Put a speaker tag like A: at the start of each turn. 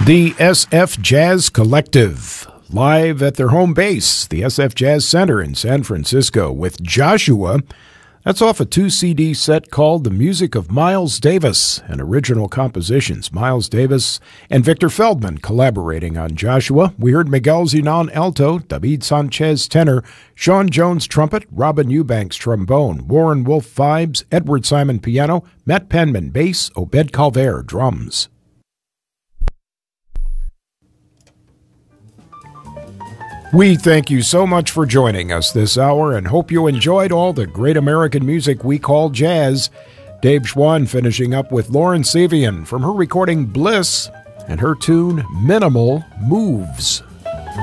A: The SF Jazz Collective, live at their home base, the SF Jazz Center in San Francisco, with Joshua. That's off a 2-CD set called The Music of Miles Davis and original compositions. Miles Davis and Victor Feldman collaborating on Joshua. We heard Miguel Zenon alto, David Sanchez tenor, Sean Jones trumpet, Robin Eubanks trombone, Warren Wolf vibes, Edward Simon piano, Matt Penman bass, Obed Calver drums. We thank you so much for joining us this hour and hope you enjoyed all the great American music we call jazz. Dave Schwann finishing up with Lauren Savian from her recording Bliss and her tune Minimal Moves.